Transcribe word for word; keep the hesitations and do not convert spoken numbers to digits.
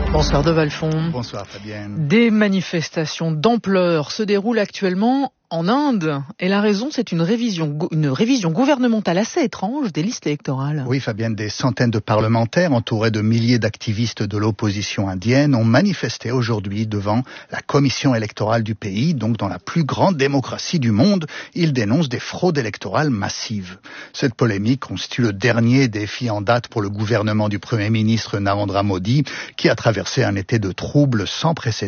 Bonsoir de Valfond. Bonsoir Fabienne. Des manifestations d'ampleur se déroulent actuellement en Inde. Et la raison, c'est une révision, une révision gouvernementale assez étrange des listes électorales. Oui Fabienne, des centaines de parlementaires entourés de milliers d'activistes de l'opposition indienne ont manifesté aujourd'hui devant la commission électorale du pays, donc dans la plus grande démocratie du monde. Ils dénoncent des fraudes électorales massives. Cette polémique constitue le dernier défi en date pour le gouvernement du Premier ministre Narendra Modi, qui a traversé un été de troubles sans précédent